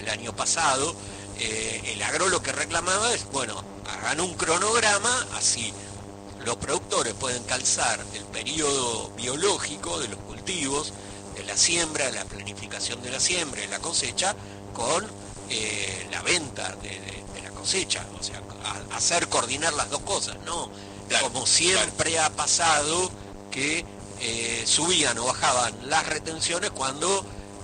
el año pasado. El agro lo que reclamaba es, bueno, hagan un cronograma, así los productores pueden calzar el periodo biológico de los cultivos, de la siembra, la planificación de la siembra y la cosecha, con la venta de la cosecha, o sea, hacer coordinar las dos cosas, ¿no? Claro, como siempre ha pasado que subían o bajaban las retenciones cuando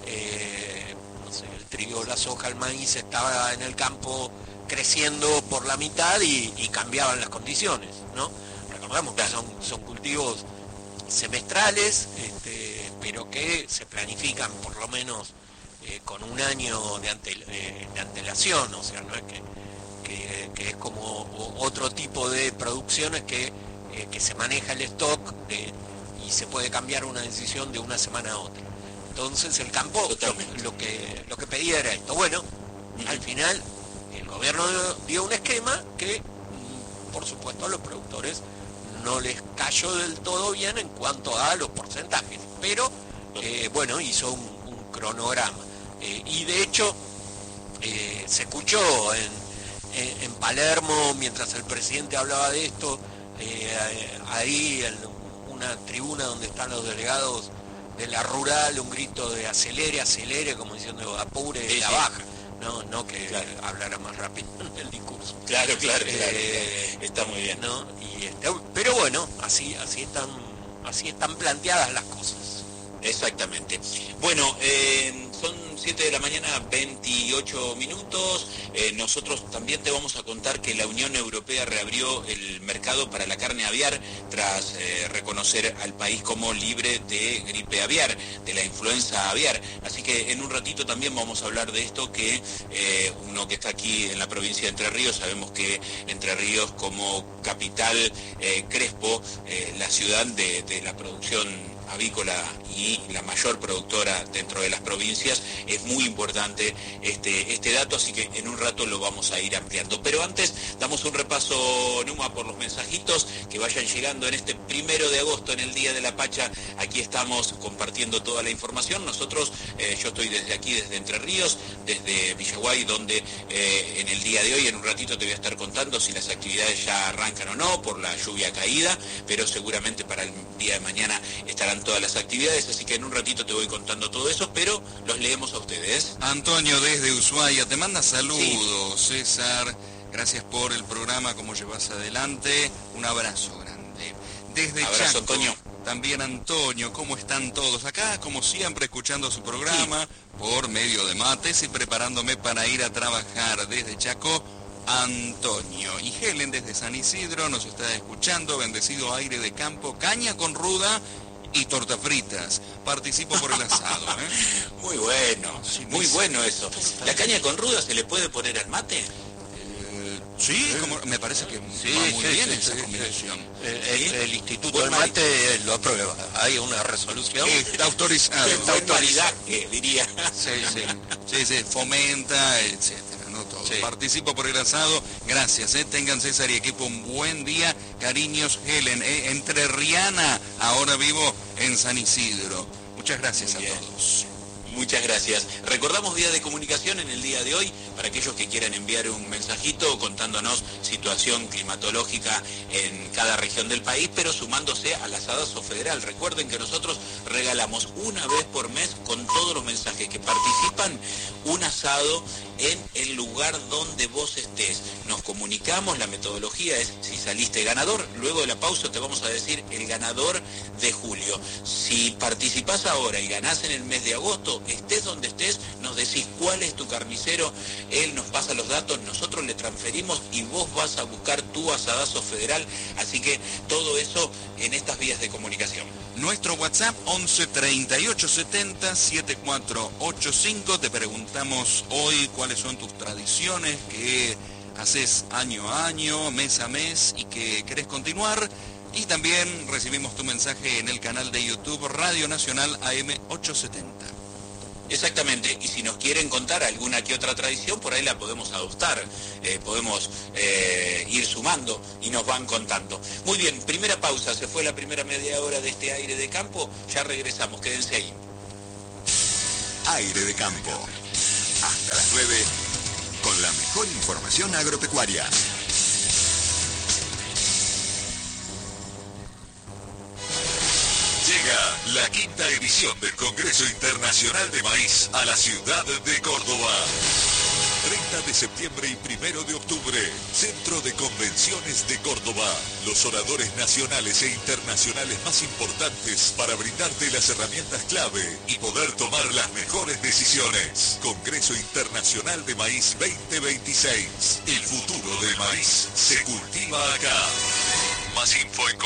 no sé, el trigo, la soja, el maíz estaba en el campo creciendo por la mitad y cambiaban las condiciones, ¿no? Recordemos que son cultivos semestrales, pero que se planifican por lo menos con un año de antelación, o sea, no es que es como otro tipo de producciones que se maneja el stock y se puede cambiar una decisión de una semana a otra. Entonces el campo lo que pedía era esto. Bueno, al final el gobierno dio un esquema que, por supuesto, a los productores no les cayó del todo bien en cuanto a los porcentajes, pero bueno, hizo un cronograma. Y de hecho, se escuchó en Palermo, mientras el presidente hablaba de esto, ahí en una tribuna donde están los delegados de la rural, un grito de acelere, acelere, como diciendo apure la baja, no que hablara más rápido en el discurso. Claro. Está muy bien. ¿No? Pero bueno, así están planteadas las cosas. Exactamente. Bueno, son 7 de la mañana, 28 minutos. Nosotros también te vamos a contar que la Unión Europea reabrió el mercado para la carne aviar tras reconocer al país como libre de gripe aviar, de la influenza aviar. Así que en un ratito también vamos a hablar de esto, que uno que está aquí en la provincia de Entre Ríos, sabemos que Entre Ríos como capital Crespo, la ciudad de la producción avícola y la mayor productora dentro de las provincias, es muy importante este dato, así que en un rato lo vamos a ir ampliando. Pero antes damos un repaso, Numa, por los mensajitos que vayan llegando en este 1 de agosto, en el Día de la Pacha. Aquí estamos compartiendo toda la información. Nosotros, yo estoy desde aquí, desde Entre Ríos, desde Villaguay, donde en el día de hoy, en un ratito te voy a estar contando si las actividades ya arrancan o no por la lluvia caída, pero seguramente para el día de mañana estarán todas las actividades, así que en un ratito te voy contando todo eso, pero los leemos a ustedes. Antonio desde Ushuaia te manda saludos. Sí. César, gracias por el programa, cómo llevas adelante, un abrazo grande. Desde abrazo, Chaco, Antonio. También Antonio, ¿cómo están todos? Acá, como siempre, escuchando su programa por medio de mates y preparándome para ir a trabajar. Desde Chaco, Antonio. Y Helen desde San Isidro nos está escuchando. Bendecido aire de campo, caña con ruda y tortas fritas. Participo por el asado, Muy bueno, sí, muy bueno eso. ¿La caña con ruda se le puede poner al mate? Sí, como, me parece que va muy bien esa combinación. El Instituto del Mate lo aprueba. Hay una resolución. Está autorizado. Está autoridad, diría. Sí, fomenta, etcétera. No todo. Sí. Participo por el asado. Gracias, tengan César y equipo un buen día. Cariños, Helen, entrerriana. Ahora vivo en San Isidro. Muchas gracias a todos. Muchas gracias. Recordamos vía de comunicación en el día de hoy para aquellos que quieran enviar un mensajito contándonos situación climatológica en cada región del país, pero sumándose al asadazo federal. Recuerden que nosotros regalamos una vez por mes, con todos los mensajes que participan, un asado en el lugar donde vos estés. Nos comunicamos, la metodología es si saliste ganador, luego de la pausa te vamos a decir el ganador de julio. Si participás ahora y ganás en el mes de agosto, estés donde estés, nos decís cuál es tu carnicero, él nos pasa los datos, nosotros le transferimos y vos vas a buscar tu asadazo federal. Así que todo eso en estas vías de comunicación. Nuestro WhatsApp 11 38 70 7485. Te preguntamos hoy cuáles son tus tradiciones que haces año a año, mes a mes y que querés continuar. Y también recibimos tu mensaje en el canal de YouTube Radio Nacional AM 870. Exactamente, y si nos quieren contar alguna que otra tradición, por ahí la podemos adoptar, podemos ir sumando y nos van contando. Muy bien, primera pausa, se fue la primera media hora de este aire de campo, ya regresamos, quédense ahí. Aire de campo, hasta las 9. 9, con la mejor información agropecuaria. Llega la quinta edición del Congreso Internacional de Maíz a la ciudad de Córdoba. 30 de septiembre y 1 de octubre, Centro de Convenciones de Córdoba. Los oradores nacionales e internacionales más importantes para brindarte las herramientas clave y poder tomar las mejores decisiones. Congreso Internacional de Maíz 2026. El futuro del maíz se cultiva acá. Más info en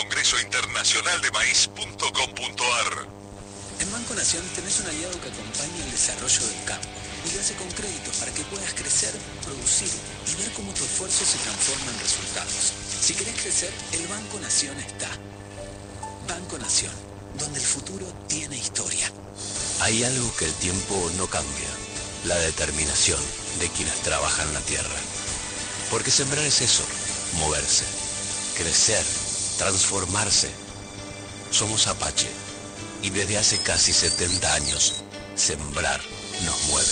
congresointernacionaldemaíz.com.ar. En Banco Nación tenés un aliado que acompaña el desarrollo del campo y lo hace con créditos para que puedas crecer, producir y ver cómo tu esfuerzo se transforma en resultados. Si querés crecer, el Banco Nación está. Banco Nación, donde el futuro tiene historia. Hay algo que el tiempo no cambia, la determinación de quienes trabajan la tierra. Porque sembrar es eso, moverse, crecer, transformarse. Somos Apache y desde hace casi 70 años, sembrar nos mueve.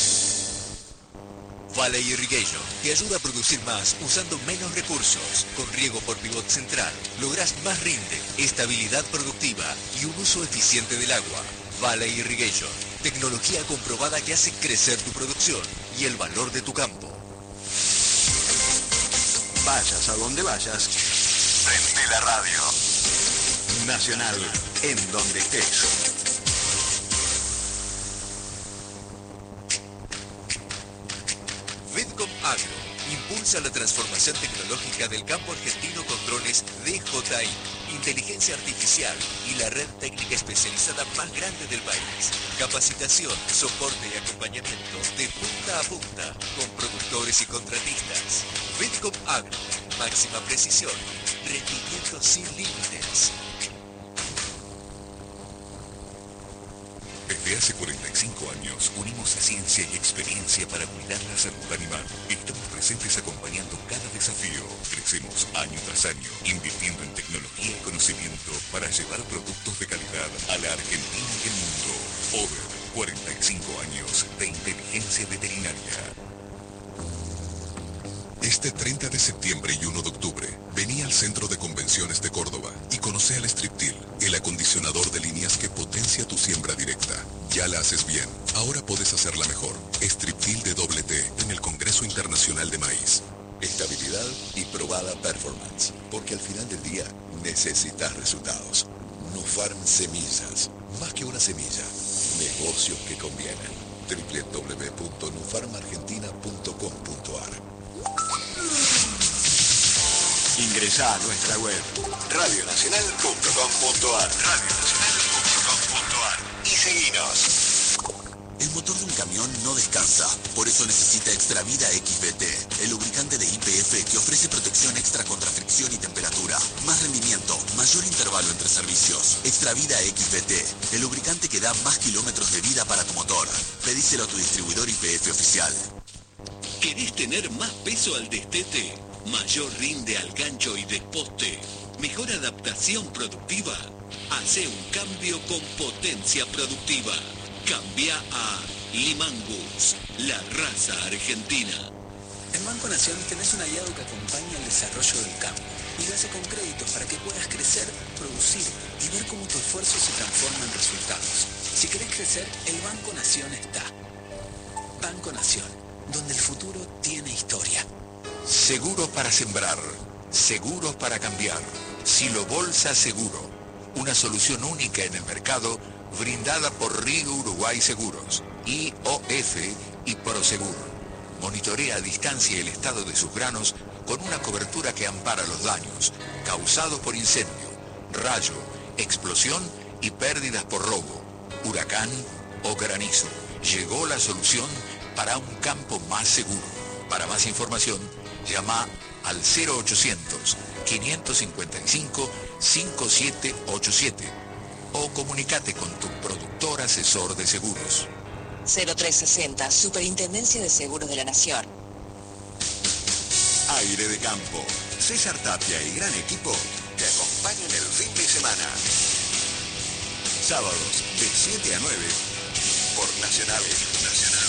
Valley Irrigation te ayuda a producir más usando menos recursos. Con riego por pivot central lográs más rinde, estabilidad productiva y un uso eficiente del agua. Valley Irrigation, tecnología comprobada que hace crecer tu producción y el valor de tu campo. Vayas a donde vayas, prende la radio. Nacional, en donde estés. Vedcom Agro impulsa la transformación tecnológica del campo argentino con drones DJI, inteligencia artificial y la red técnica especializada más grande del país. Capacitación, soporte y acompañamiento de punta a punta con productores y contratistas. Vedcom Agro, máxima precisión, rendimiento sin límites. Desde hace 45 años unimos ciencia y experiencia para cuidar la salud animal. Estamos presentes acompañando cada desafío. Crecemos año tras año, invirtiendo en tecnología y conocimiento para llevar productos de calidad a la Argentina y el mundo. Over 45 años de inteligencia veterinaria. Este 30 de septiembre y 1 de octubre, vení al Centro de Convenciones de Córdoba y conoce al Striptil, el acondicionador de líneas que potencia tu siembra directa. Ya la haces bien, ahora podés hacerla mejor. Striptil de doble T en el Congreso Internacional de Maíz. Estabilidad y probada performance, porque al final del día necesitas resultados. Nufarm Semillas, más que una semilla, negocios que convienen. www.nufarmargentina.com.ar. Ingresá a nuestra web radionacional.com.ar y seguinos. El motor de un camión no descansa, por eso necesita Extravida XBT, el lubricante de YPF que ofrece protección extra contra fricción y temperatura, más rendimiento, mayor intervalo entre servicios. Extravida XBT, el lubricante que da más kilómetros de vida para tu motor. Pedíselo a tu distribuidor YPF oficial. ¿Querés tener más peso al destete? Mayor rinde al gancho y desposte. Mejor adaptación productiva. Hace un cambio con potencia productiva. Cambia a Limangus, la raza argentina. En Banco Nación tenés un aliado que acompaña el desarrollo del campo y lo hace con créditos para que puedas crecer, producir y ver cómo tu esfuerzo se transforma en resultados. Si querés crecer, el Banco Nación está. Banco Nación, donde el futuro tiene historia. Seguros para sembrar, seguros para cambiar. Silo Bolsa Seguro, una solución única en el mercado brindada por Río Uruguay Seguros, IOF y Prosegur. Monitorea a distancia el estado de sus granos con una cobertura que ampara los daños causados por incendio, rayo, explosión y pérdidas por robo, huracán o granizo. Llegó la solución para un campo más seguro. Para más información, llama al 0800-555-5787 o comunícate con tu productor asesor de seguros. 0360, Superintendencia de Seguros de la Nación. Aire de campo. César Tapia y gran equipo te acompañan el fin de semana. Sábados de 7 a 9 por Nacional.